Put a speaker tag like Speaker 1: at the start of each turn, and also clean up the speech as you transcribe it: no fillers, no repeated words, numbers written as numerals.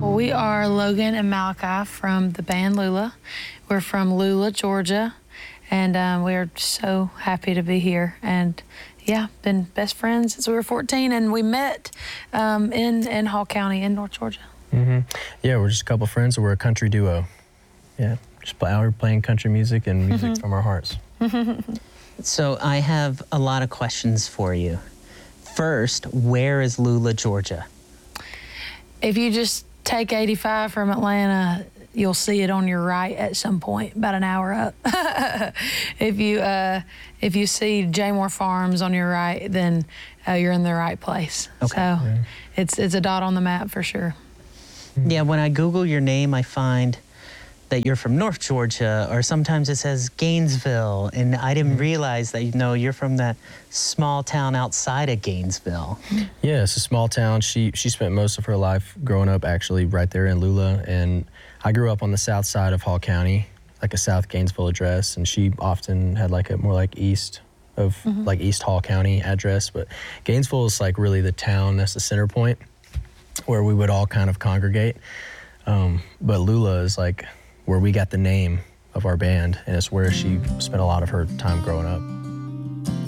Speaker 1: Well, we are Logan and Malachi from the band Lula. We're from Lula, Georgia, and we are so happy to be here. And yeah, been best friends since we were 14, and we met in Hall County in North Georgia.
Speaker 2: Yeah, we're just a couple friends. We're a country duo. Yeah, just out here playing country music and music from our hearts.
Speaker 3: So I have a lot of questions for you. First, where is Lula, Georgia?
Speaker 1: If you just take 85 from Atlanta, you'll see it on your right at some point, about an hour up. If you see Jaymore Farms on your right, then you're in the right place.
Speaker 3: Okay.
Speaker 1: So it's a dot on the map for sure.
Speaker 3: Yeah, when I Google your name, I find that you're from North Georgia, or sometimes it says Gainesville, and I didn't realize that you're from that small town outside of Gainesville.
Speaker 2: Yeah, it's a small town. She spent most of her life growing up actually right there in Lula, and I grew up on the south side of Hall County, like a South Gainesville address, and she often had like a more like east of like East Hall County address, but Gainesville is like really the town, that's the center point where we would all kind of congregate. But Lula is like where we got the name of our band, and it's where she spent a lot of her time growing up.